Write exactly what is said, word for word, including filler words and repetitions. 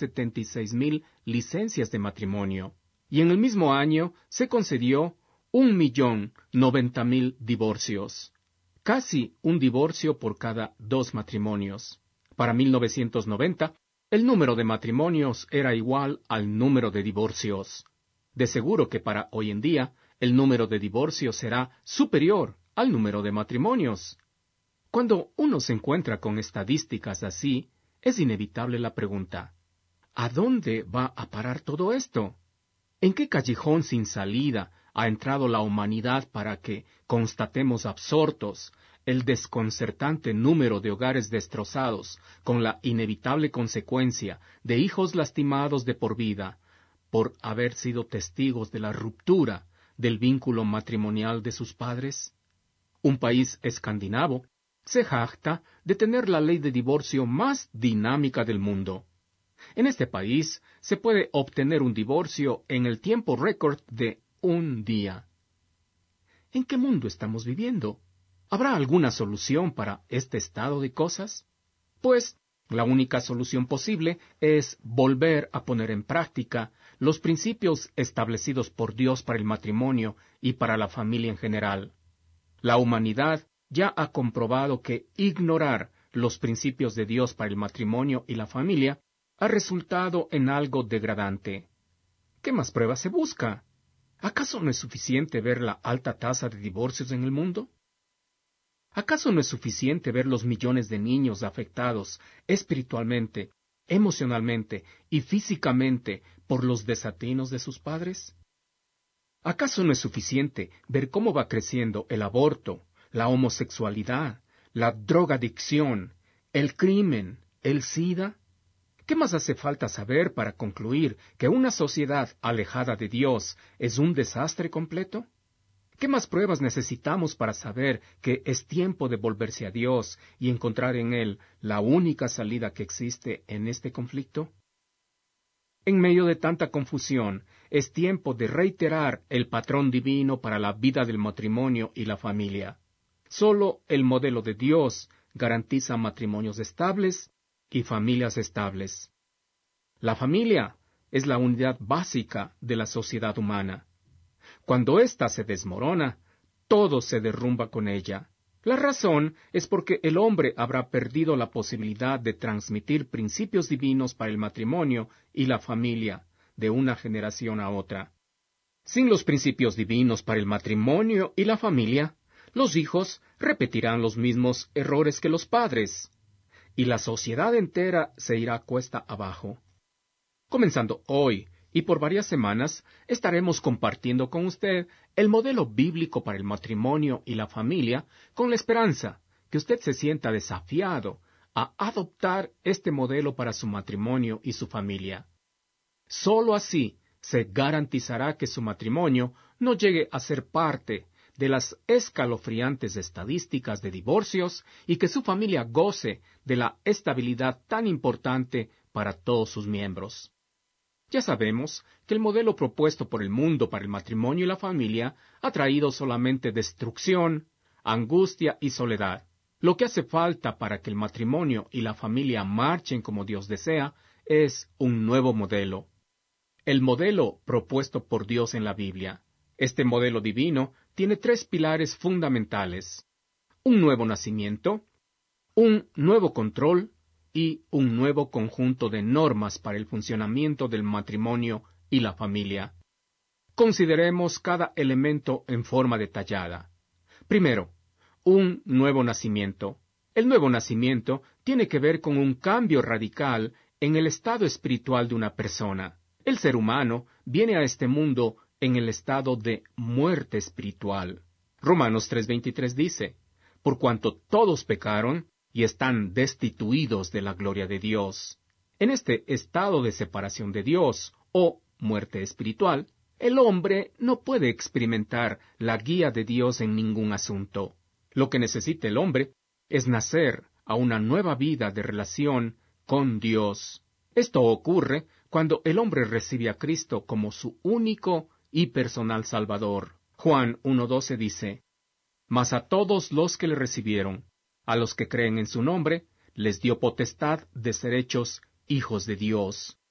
setenta y seis mil licencias de matrimonio, y en el mismo año se concedió un millón noventa mil divorcios, casi un divorcio por cada dos matrimonios. Para mil novecientos noventa, el número de matrimonios era igual al número de divorcios. De seguro que para hoy en día, el número de divorcios será superior al número de matrimonios. Cuando uno se encuentra con estadísticas así, es inevitable la pregunta: ¿a dónde va a parar todo esto? ¿En qué callejón sin salida ha entrado la humanidad para que constatemos absortos el desconcertante número de hogares destrozados, con la inevitable consecuencia de hijos lastimados de por vida, por haber sido testigos de la ruptura del vínculo matrimonial de sus padres? Un país escandinavo se jacta de tener la ley de divorcio más dinámica del mundo. En este país se puede obtener un divorcio en el tiempo récord de un día. ¿En qué mundo estamos viviendo? ¿Habrá alguna solución para este estado de cosas? Pues, la única solución posible es volver a poner en práctica los principios establecidos por Dios para el matrimonio y para la familia en general. La humanidad ya ha comprobado que ignorar los principios de Dios para el matrimonio y la familia ha resultado en algo degradante. ¿Qué más pruebas se busca? ¿Acaso no es suficiente ver la alta tasa de divorcios en el mundo? ¿Acaso no es suficiente ver los millones de niños afectados espiritualmente, emocionalmente y físicamente por los desatinos de sus padres? ¿Acaso no es suficiente ver cómo va creciendo el aborto, la homosexualidad, la drogadicción, el crimen, el SIDA? ¿Qué más hace falta saber para concluir que una sociedad alejada de Dios es un desastre completo? ¿Qué más pruebas necesitamos para saber que es tiempo de volverse a Dios y encontrar en Él la única salida que existe en este conflicto? En medio de tanta confusión, es tiempo de reiterar el patrón divino para la vida del matrimonio y la familia. Solo el modelo de Dios garantiza matrimonios estables y familias estables. La familia es la unidad básica de la sociedad humana. Cuando ésta se desmorona, todo se derrumba con ella. La razón es porque el hombre habrá perdido la posibilidad de transmitir principios divinos para el matrimonio y la familia de una generación a otra. Sin los principios divinos para el matrimonio y la familia, los hijos repetirán los mismos errores que los padres, y la sociedad entera se irá cuesta abajo. Comenzando hoy y por varias semanas, estaremos compartiendo con usted el modelo bíblico para el matrimonio y la familia, con la esperanza que usted se sienta desafiado a adoptar este modelo para su matrimonio y su familia. Solo así se garantizará que su matrimonio no llegue a ser parte de las escalofriantes estadísticas de divorcios y que su familia goce de la estabilidad tan importante para todos sus miembros. Ya sabemos que el modelo propuesto por el mundo para el matrimonio y la familia ha traído solamente destrucción, angustia y soledad. Lo que hace falta para que el matrimonio y la familia marchen como Dios desea es un nuevo modelo. El modelo propuesto por Dios en la Biblia. Este modelo divino tiene tres pilares fundamentales: un nuevo nacimiento, un nuevo control y un nuevo conjunto de normas para el funcionamiento del matrimonio y la familia. Consideremos cada elemento en forma detallada. Primero, un nuevo nacimiento. El nuevo nacimiento tiene que ver con un cambio radical en el estado espiritual de una persona. El ser humano viene a este mundo en el estado de muerte espiritual. Romanos tres veintitrés dice: por cuanto todos pecaron y están destituidos de la gloria de Dios. En este estado de separación de Dios, o muerte espiritual, el hombre no puede experimentar la guía de Dios en ningún asunto. Lo que necesita el hombre es nacer a una nueva vida de relación con Dios. Esto ocurre cuando el hombre recibe a Cristo como su único y personal Salvador. Juan uno doce dice: mas a todos los que le recibieron, a los que creen en su nombre, les dio potestad de ser hechos hijos de Dios.